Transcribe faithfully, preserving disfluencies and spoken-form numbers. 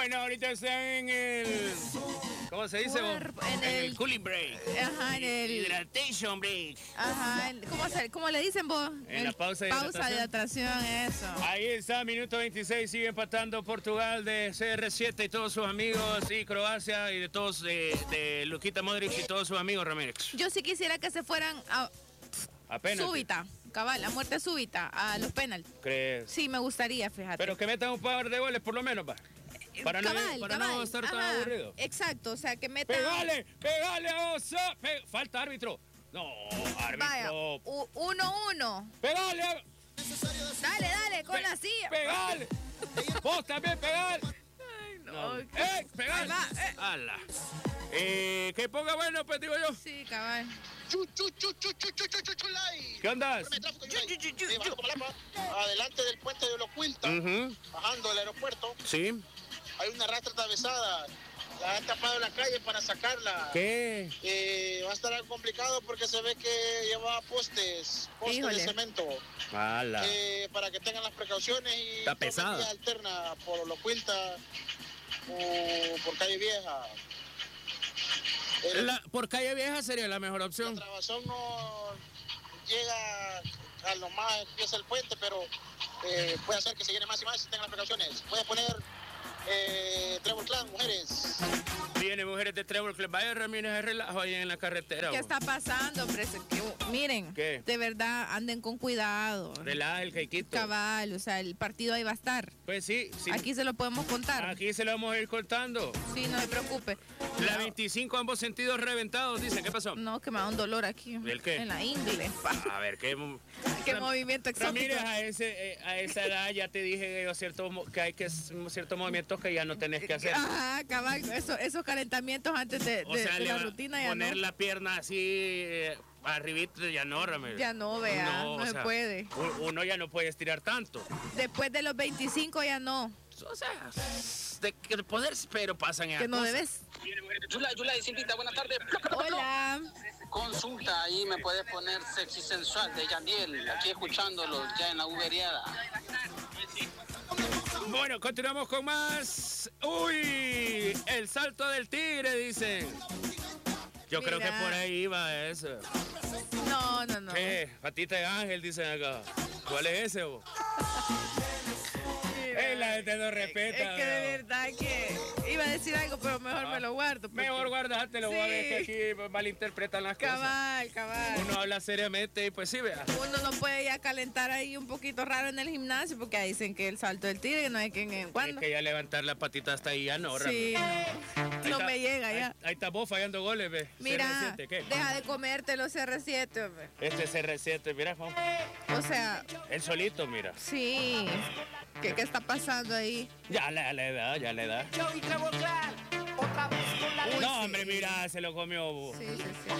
Bueno, ahorita están en el... ¿Cómo se dice? Cuerpo, en, en el, el- cooling break. Ajá, en el... Hydration break. Ajá, en- ¿cómo, se, ¿cómo le dicen vos? En la pausa de Pausa de hidratación, eso. Ahí está, minuto veintiséis, sigue empatando Portugal de C R siete y todos sus amigos, y Croacia y de todos, de, de Luquita Modric y todos sus amigos, Ramírez. Yo sí quisiera que se fueran a Apenas. súbita, cabal, a muerte súbita, a los penaltis. ¿Crees? Sí, me gustaría, fíjate. Pero que metan un par de goles por lo menos, va. Para, cabal, no, para cabal, no estar tan ajá, aburrido. Exacto, o sea, que metan... ¡Pegale! ¡Pegale a Osa! Pe- ¡Falta árbitro! No, Vaya, árbitro. u- uno, uno. ¡Pegale! a- Dale, dale, con Pe- la silla. ¡Pegale! ¡Vos también pegale! Ay, no. No. ¡Eh! ¡Pegale! Ahí va, eh. ¡Hala! Eh, que ponga bueno, pues digo yo. Sí, cabal. Chu, chu, chu, chu, chu, chu, chu, chu, chulay. ¿Qué andas? Ponme tráfico, Yulay. Sí, bajando por Palapa, adelante del puente de Locuilta, Ujú. bajando del aeropuerto, Sí. hay una rastra atravesada. La han tapado la calle para sacarla. ¿Qué? Eh, va a estar algo complicado porque se ve que lleva postes, postes Híjole. de cemento. ¡Hala! Eh, para que tengan las precauciones y Está tomen pesada. vía alterna por Locuilta o por Calle Vieja. El, La- por calle vieja sería la mejor La opción. trabazón no llega a lo más empieza el puente, pero eh, puede hacer que se llene más y más si tengan las precauciones. Puede poner eh, Trevor Clan, mujeres. Viene mujeres de Trevor Club. Vaya Ramírez de relajo ahí en la carretera. ¿Qué bo. está pasando? Prese- que, uh, miren, ¿Qué? de verdad, anden con cuidado. Relaja el caiquito. Cabal, o sea, el partido ahí va a estar. Pues sí, sí. Aquí se lo podemos contar. Aquí se lo vamos a ir cortando. Sí, no se preocupe. La veinticinco, ambos sentidos reventados, dice. ¿Qué pasó? No, que me da un dolor aquí. ¿El qué? En la ingle. A ver, ¿qué? Qué Ram- movimiento exótico. Ramírez, a, ese, eh, a esa edad ya te dije que, ciertos mo- que hay que s- ciertos movimientos que ya no tenés que hacer. Ajá, cabal, eso, esos calentamientos antes de, O de- sea, de le la va- rutina ya poner no. la pierna así eh, arribita, ya no, Ramírez. Ya no, vea, no o se puede. u- Uno ya no puede estirar tanto. Después de los veinticinco ya no. O sea, de, de poder, pero pasan esas Que no cosas. debes. Yulay, Yulay, Silvita, buenas tardes. Hola. Consulta, ahí me puedes poner sexy sensual de Yandiel, aquí escuchándolos ya en la uberiada. Bueno, continuamos con más. Uy, el salto del tigre, dicen. Yo creo que Mira. por ahí iba eso. No, no, no. ¿Qué? Patita de ángel, dicen acá. ¿Cuál es ese, vos? Mira, Eh, la gente no respeta. Es que de ¿no? verdad que iba a decir algo, pero mejor me lo guardo. porque- Mejor guardártelo, voy a ver Sí. que aquí malinterpretan las cosas. Cabal, cabal. Uno habla seriamente y pues sí, vea. Uno no puede ya calentar ahí un poquito raro en el gimnasio porque ahí dicen que el salto del tigre no hay que en Es cuándo. que ya levantar la patita hasta ahí ya no, Sí, Ahí no, no está- me llega ahí- ya. Ahí, está vos fallando goles, ve. Mira, C R siete, ¿qué? deja de comértelo C R siete, hombre. Este es C R siete, mira, Juan. O sea, Él solito, mira. sí. ¿Qué, qué está pasando ahí? Ya le, le da, ya le da. Joey Trevor Clan, otra vez con la No, hombre, mira, se lo comió. bo. Sí, sí, sí.